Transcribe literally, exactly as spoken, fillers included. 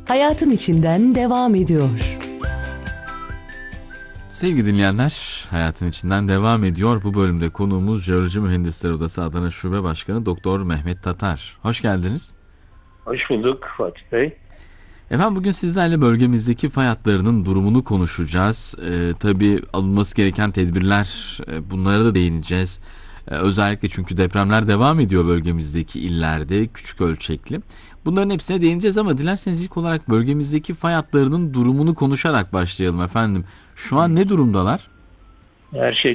Hayatın içinden devam ediyor. Sevgili dinleyenler, hayatın içinden devam ediyor. Bu bölümde konuğumuz Jeoloji Mühendisleri Odası Adana Şube Başkanı Doktor Mehmet Tatar. Hoş geldiniz. Hoş bulduk Fatih Bey. Efendim bugün sizlerle bölgemizdeki fay hatlarının durumunu konuşacağız. Ee, tabii alınması gereken tedbirler, e, bunlara da değineceğiz. Ee, özellikle çünkü depremler devam ediyor bölgemizdeki illerde, küçük ölçekli. Bunların hepsine değineceğiz ama dilerseniz ilk olarak bölgemizdeki fay hatlarının durumunu konuşarak başlayalım efendim. Şu an ne durumdalar? Her şey